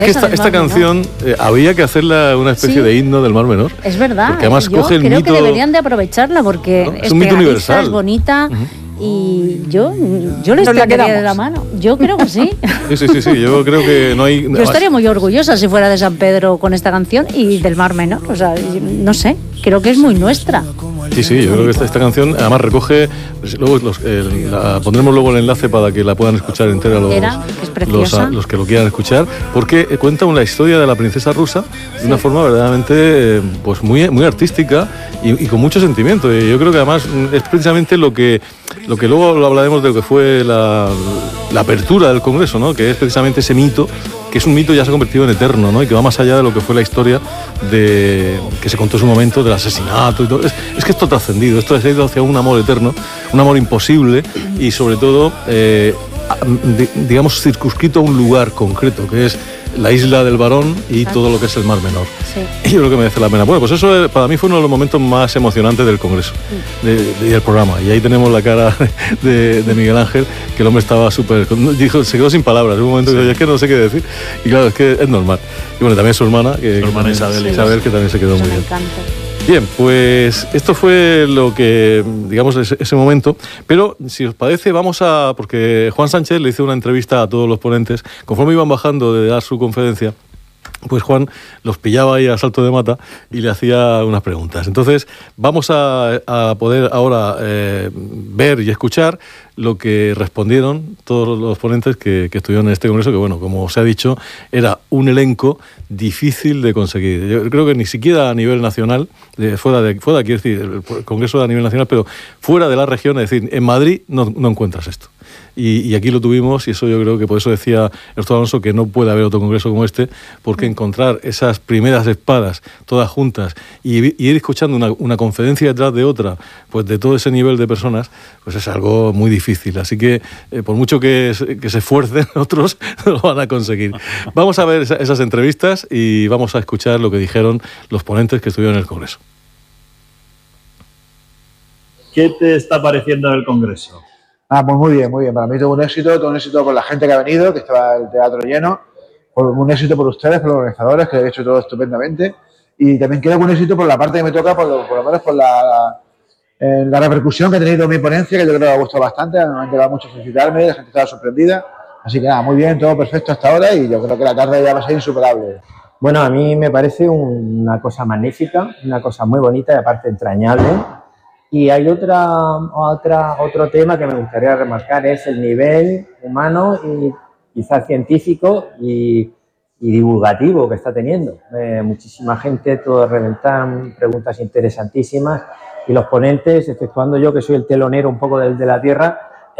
Esta canción había que hacerla una especie de himno del Mar Menor. Es verdad. Porque además coge el mito. mito. Creo que deberían de aprovecharla porque ¿no? Es un mito universal. Es bonita. Y yo les tiraría de la mano. Yo creo que sí. Sí. Yo creo que no hay. Yo estaría muy orgullosa si fuera de San Pedro con esta canción y del Mar Menor. O sea, no sé. Creo que es muy nuestra. Sí, yo creo que esta canción además recoge. Luego pondremos luego el enlace para que la puedan escuchar entera los que lo quieran escuchar, porque cuenta una historia de la princesa rusa de una forma verdaderamente pues muy artística y con mucho sentimiento. Y yo creo que además es precisamente lo que luego lo hablaremos de lo que fue la apertura del Congreso, ¿no? Que es precisamente ese mito, que es un mito ya se ha convertido en eterno, ¿no? Y que va más allá de lo que fue la historia que se contó en su momento del asesinato y todo. Es que esto ha trascendido, esto ha ido hacia un amor eterno, un amor imposible y sobre todo, digamos, circunscrito a un lugar concreto, que es la isla del Barón y todo lo que es el Mar Menor. Sí. Y yo creo que merece la pena. Bueno, pues eso para mí fue uno de los momentos más emocionantes del Congreso y del programa. Y ahí tenemos la cara de Miguel Ángel, que el hombre estaba súper... se quedó sin palabras. En un momento dijo, es que no sé qué decir. Y claro, es que es normal. Y bueno, también su hermana, Isabel, que también se quedó muy bien. Bien, pues esto fue lo que, digamos, ese momento. Pero si os parece, porque Juan Sánchez le hizo una entrevista a todos los ponentes. Conforme iban bajando de dar su conferencia, pues Juan los pillaba ahí a salto de mata y le hacía unas preguntas. Entonces vamos a poder ahora ver y escuchar lo que respondieron todos los ponentes que estuvieron en este congreso, que bueno, como se ha dicho, era un elenco difícil de conseguir. Yo creo que ni siquiera a nivel nacional, fuera de aquí, es decir, el congreso a nivel nacional, pero fuera de la región, es decir, en Madrid no encuentras esto. Y aquí lo tuvimos, y eso yo creo que por eso decía Ernesto Alonso que no puede haber otro congreso como este, porque encontrar esas primeras espadas todas juntas y ir escuchando una conferencia detrás de otra, pues de todo ese nivel de personas, pues es algo muy difícil. Así que por mucho que se esfuercen otros, no lo van a conseguir. Vamos a ver esas entrevistas y vamos a escuchar lo que dijeron los ponentes que estuvieron en el congreso. ¿Qué te está pareciendo el congreso? Pues muy bien. Para mí todo un éxito por la gente que ha venido, que estaba el teatro lleno, un éxito por ustedes, por los organizadores, que han hecho todo estupendamente, y también quiero un éxito por la parte que me toca, por lo menos por la repercusión que ha tenido mi ponencia, que yo creo que ha gustado bastante, me han llegado mucho a felicitarme, la gente estaba sorprendida, así que nada, muy bien, todo perfecto hasta ahora, y yo creo que la tarde ya va a ser insuperable. Bueno, a mí me parece una cosa magnífica, una cosa muy bonita y aparte entrañable. Y hay otro tema que me gustaría remarcar, es el nivel humano y quizás científico y divulgativo que está teniendo. Muchísima gente, todos reventan, preguntas interesantísimas, y los ponentes, exceptuando yo que soy el telonero un poco de la Tierra,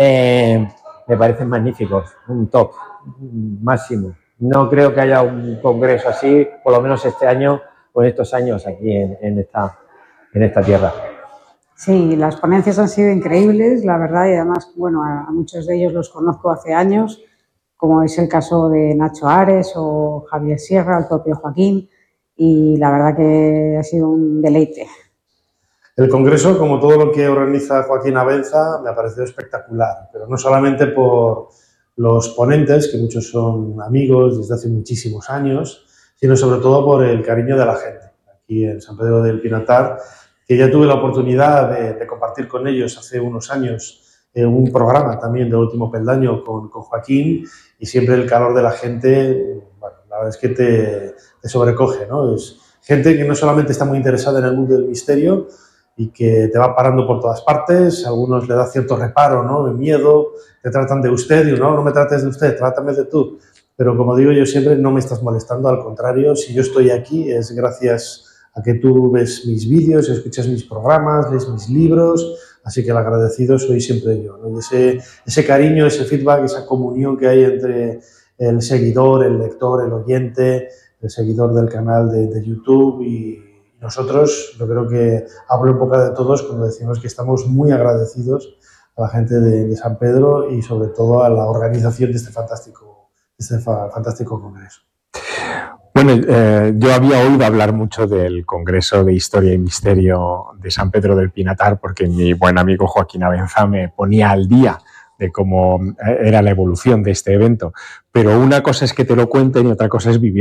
me parecen magníficos, un top máximo. No creo que haya un congreso así, por lo menos este año o en estos años aquí en esta tierra. Sí, las ponencias han sido increíbles, la verdad, y además, bueno, a muchos de ellos los conozco hace años, como es el caso de Nacho Ares o Javier Sierra, el propio Joaquín, y la verdad que ha sido un deleite. El congreso, como todo lo que organiza Joaquín Abenza, me ha parecido espectacular, pero no solamente por los ponentes, que muchos son amigos desde hace muchísimos años, sino sobre todo por el cariño de la gente. Aquí en San Pedro del Pinatar, que ya tuve la oportunidad de compartir con ellos hace unos años un programa también de Último Peldaño con Joaquín, y siempre el calor de la gente, bueno, la verdad es que te sobrecoge, ¿no? Es gente que no solamente está muy interesada en el mundo del misterio y que te va parando por todas partes, a algunos le da cierto reparo, ¿no? De miedo, te tratan de usted, y no me trates de usted, trátame de tú. Pero como digo yo siempre, no me estás molestando, al contrario, si yo estoy aquí es gracias a que tú ves mis vídeos, escuchas mis programas, lees mis libros, así que el agradecido soy siempre yo, ¿no? Y ese cariño, ese feedback, esa comunión que hay entre el seguidor, el lector, el oyente, el seguidor del canal de YouTube y nosotros, yo creo que hablo en boca de todos cuando decimos que estamos muy agradecidos a la gente de San Pedro y sobre todo a la organización de este fantástico congreso. Bueno, yo había oído hablar mucho del Congreso de Historia y Misterio de San Pedro del Pinatar porque mi buen amigo Joaquín Abenza me ponía al día de cómo era la evolución de este evento. Pero una cosa es que te lo cuenten y otra cosa es vivir